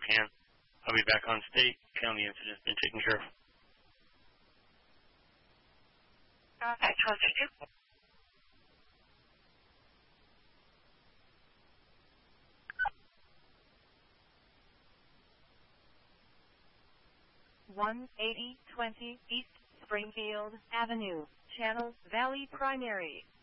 Spokane. I'll be back on state. County incident's been taken care of. Contact 1232. (18020 East Springfield Avenue, Channel Valley Primary).